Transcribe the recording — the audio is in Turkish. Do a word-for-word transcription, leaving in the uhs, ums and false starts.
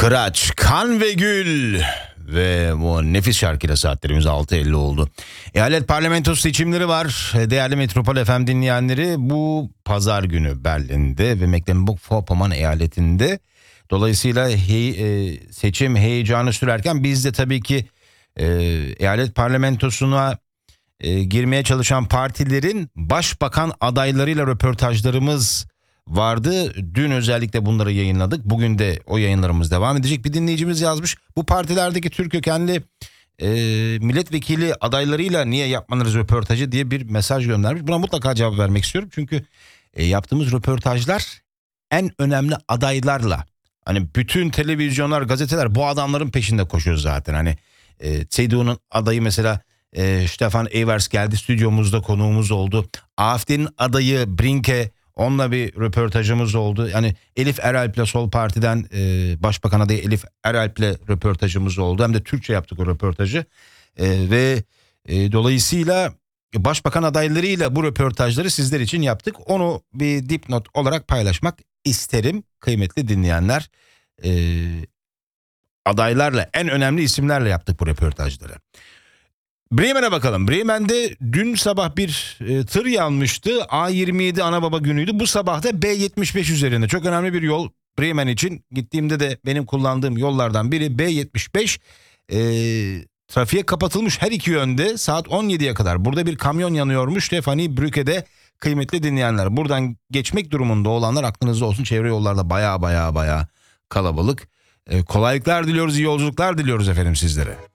Kıraç, Kan ve Gül ve bu nefis şarkıyla saatlerimiz altı elli oldu. Eyalet parlamentosu seçimleri var. Değerli Metropol F M dinleyenleri, bu pazar günü Berlin'de ve Mecklenburg-Vorpommern eyaletinde. Dolayısıyla hey, e, seçim heyecanı sürerken biz de tabii ki e, eyalet parlamentosuna e, girmeye çalışan partilerin başbakan adaylarıyla röportajlarımız vardı. Dün özellikle bunları yayınladık. Bugün de o yayınlarımız devam edecek. Bir dinleyicimiz yazmış. Bu partilerdeki Türk kökenli e, milletvekili adaylarıyla niye yapmanız röportajı diye bir mesaj göndermiş. Buna mutlaka cevap vermek istiyorum. Çünkü e, yaptığımız röportajlar en önemli adaylarla. Hani bütün televizyonlar, gazeteler bu adamların peşinde koşuyor zaten. Hani e, C D U'nun adayı mesela e, Stefan Evers geldi, stüdyomuzda konuğumuz oldu. A F D'nin adayı Brinke, onunla bir röportajımız oldu. Yani Elif Eralp'le Sol Parti'den e, Başbakan adayı Elif Eralp'le röportajımız oldu. Hem de Türkçe yaptık o röportajı. E, ve e, dolayısıyla Başbakan adaylarıyla bu röportajları sizler için yaptık. Onu bir dipnot olarak paylaşmak isterim kıymetli dinleyenler. E, adaylarla, en önemli isimlerle yaptık bu röportajları. Bremen'e bakalım. Bremen'de dün sabah bir e, tır yanmıştı. A yirmi yedi ana baba günüydü. Bu sabah da B yetmiş beş üzerinde. Çok önemli bir yol Bremen için. Gittiğimde de benim kullandığım yollardan biri B yetmiş beş. E, trafiğe kapatılmış her iki yönde saat on yediye kadar. Burada bir kamyon yanıyormuş Stefanie Brücke'de kıymetli dinleyenler. Buradan geçmek durumunda olanlar aklınızda olsun. Çevre yollarda baya baya baya kalabalık. E, kolaylıklar diliyoruz, iyi yolculuklar diliyoruz efendim sizlere.